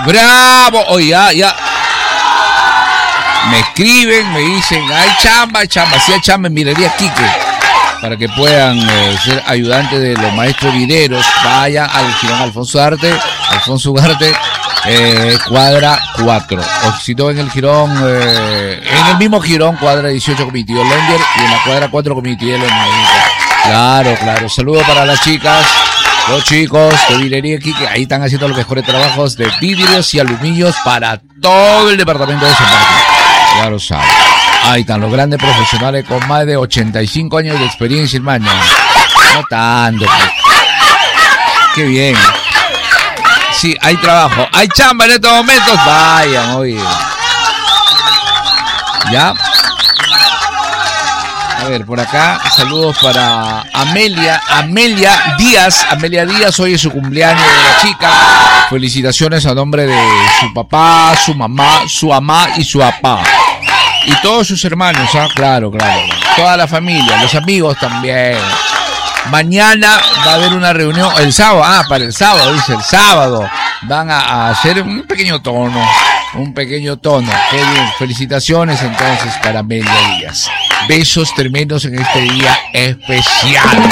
¡Bravo! Oye, ya. Me escriben, me dicen, hay chamba. Sí hay chamba en Minería Quique. Para que puedan ser ayudantes de los maestros videros. Vayan al Girón Alfonso Ugarte, cuadra 4. O si no, en el Girón, en el mismo Girón, cuadra 18 con mi tío Lender, y en la cuadra 4 con mi tío Lender. Claro. Saludos para las chicas, los chicos de Minería Quique. Ahí están haciendo los mejores trabajos de vidrios y aluminios para todo el departamento de San Martín. Ya lo saben. Ahí están los grandes profesionales con más de 85 años de experiencia, hermano. No tanto. Qué bien. Sí, hay trabajo. Hay chamba en estos momentos. Vayan, oye. ¿Ya? A ver, por acá, saludos para Amelia Díaz. Amelia Díaz, hoy es su cumpleaños de la chica. Felicitaciones a nombre de su papá, su mamá, su mamá y su papá. Y todos sus hermanos, claro. Toda la familia, los amigos también. Mañana va a haber una reunión, el sábado, para el sábado, dice el sábado. Van a hacer un pequeño tono. Qué bien, felicitaciones entonces para Amelia Díaz. Besos tremendos en este día especial.